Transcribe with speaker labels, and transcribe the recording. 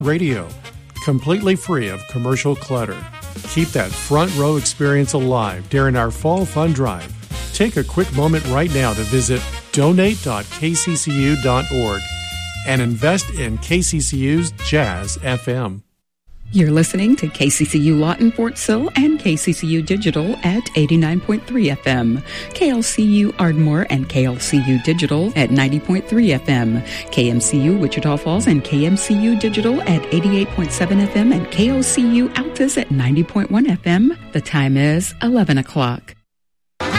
Speaker 1: Radio, completely free of commercial clutter. Keep that front row experience alive during our Fall Fun Drive. Take a quick moment right now to visit donate.kccu.org and invest in KCCU's Jazz FM.
Speaker 2: You're listening to KCCU Lawton, Fort Sill, and KCCU Digital at 89.3 FM, KLCU Ardmore and KLCU Digital at 90.3 FM, KMCU Wichita Falls and KMCU Digital at 88.7 FM, and KOCU Altus at 90.1 FM. The time is 11 o'clock.